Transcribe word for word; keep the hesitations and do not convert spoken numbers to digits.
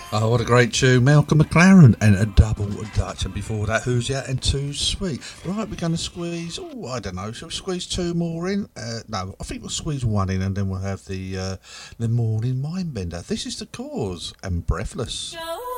Oh, what a great tune. Malcolm McLaren and a double Dutch. And before that, Who's Ya and Too Sweet. Right, we're going to squeeze, oh, I don't know, shall we squeeze two more in? Uh, no, I think we'll squeeze one in and then we'll have the uh, the morning mind bender. This is The Cause and Breathless. Go